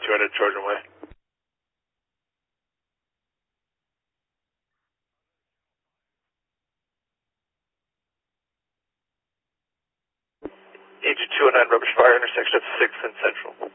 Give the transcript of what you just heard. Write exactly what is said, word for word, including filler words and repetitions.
two hundred Trojan Way. Agent two oh nine Rubbish Fire, intersection of sixth and Central.